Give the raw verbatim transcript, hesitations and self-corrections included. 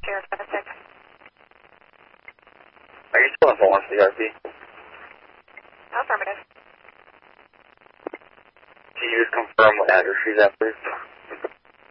Sierra seven six. Are you still in Florence, C R P? Affirmative. Can you just confirm what address she's at, please?